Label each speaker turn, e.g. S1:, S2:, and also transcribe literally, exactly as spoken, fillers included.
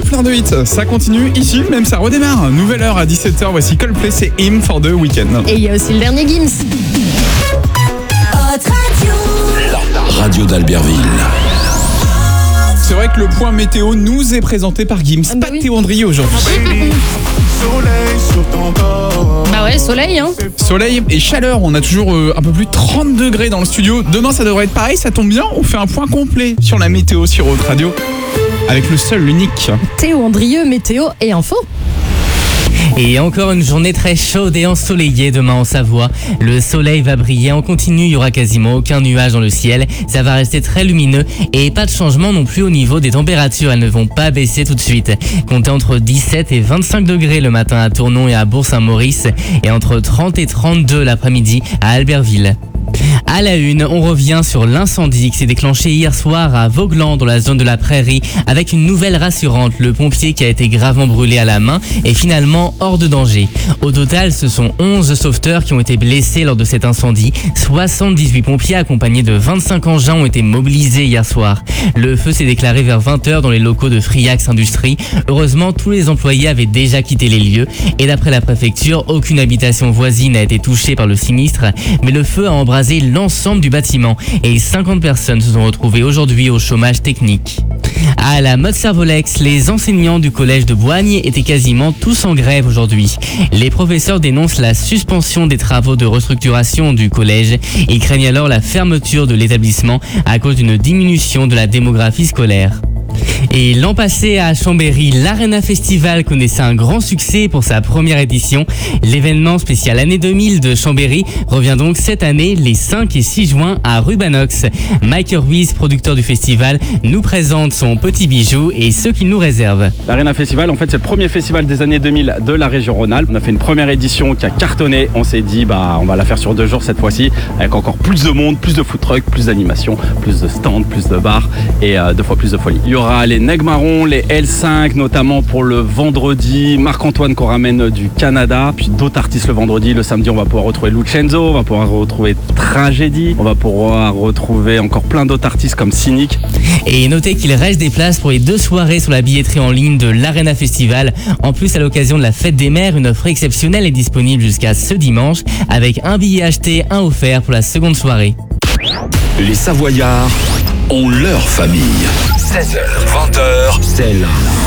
S1: plein de hits. Ça continue ici, même ça redémarre. Nouvelle heure à dix-sept heures, voici Coldplay, c'est Him for the Weekend.
S2: Et il y a aussi le dernier Gims.
S3: La radio d'Albertville.
S1: C'est vrai que le point météo nous est présenté par Gims.
S2: Ah bah
S1: Pas
S2: oui.
S1: de Théo Andrier aujourd'hui.
S2: Bah ouais, soleil, hein.
S1: Soleil et chaleur, on a toujours euh, un peu plus de trente degrés dans le studio. Demain ça devrait être pareil, ça tombe bien, on fait un point complet sur la météo sur Haute Radio. Avec le seul, l'unique
S2: Théo Andrieux, météo et info.
S4: Et encore une journée très chaude et ensoleillée demain en Savoie. Le soleil va briller en continu, il n'y aura quasiment aucun nuage dans le ciel. Ça va rester très lumineux et pas de changement non plus au niveau des températures. Elles ne vont pas baisser tout de suite. Comptez entre dix-sept et vingt-cinq degrés le matin à Tournon et à Bourg-Saint-Maurice et entre trente et trente-deux l'après-midi à Albertville. À la une, on revient sur l'incendie qui s'est déclenché hier soir à Vaugeland dans la zone de la Prairie avec une nouvelle rassurante. Le pompier qui a été gravement brûlé à la main est finalement hors de danger. Au total, ce sont onze sauveteurs qui ont été blessés lors de cet incendie. soixante-dix-huit pompiers accompagnés de vingt-cinq engins ont été mobilisés hier soir. Le feu s'est déclaré vers vingt heures dans les locaux de Friax Industrie. Heureusement, tous les employés avaient déjà quitté les lieux et d'après la préfecture, aucune habitation voisine n'a été touchée par le sinistre, mais le feu a embrasé l'ensemble du bâtiment et cinquante personnes se sont retrouvées aujourd'hui au chômage technique. À la mode Servolex, les enseignants du collège de Boigne étaient quasiment tous en grève aujourd'hui. Les professeurs dénoncent la suspension des travaux de restructuration du collège. Ils craignent alors la fermeture de l'établissement à cause d'une diminution de la démographie scolaire. Et l'an passé à Chambéry, l'Arena Festival connaissait un grand succès pour sa première édition. L'événement spécial année deux mille de Chambéry revient donc cette année les cinq et six juin à Rubanox. Mike Ruiz, producteur du festival, nous présente son petit bijou et ce qu'il nous réserve.
S5: L'Arena Festival, en fait, c'est le premier festival des années deux mille de la région Rhône-Alpes. On a fait une première édition qui a cartonné. On s'est dit, bah, on va la faire sur deux jours cette fois-ci, avec encore plus de monde, plus de food trucks, plus d'animation, plus de stands, plus de bars et euh, deux fois plus de folie. Il y aura les Neg Marron, les L cinq, notamment pour le vendredi, Marc-Antoine qu'on ramène du Canada, puis d'autres artistes le vendredi. Le samedi, on va pouvoir retrouver Lucenzo, on va pouvoir retrouver Tragédie, on va pouvoir retrouver encore plein d'autres artistes comme Cynic.
S4: Et notez qu'il reste des places pour les deux soirées sur la billetterie en ligne de l'Arena Festival. En plus, à l'occasion de la fête des mères, une offre exceptionnelle est disponible jusqu'à ce dimanche avec un billet acheté, un offert pour la seconde soirée.
S3: Les Savoyards ont leur famille. seize heures, vingt heures, c'est là.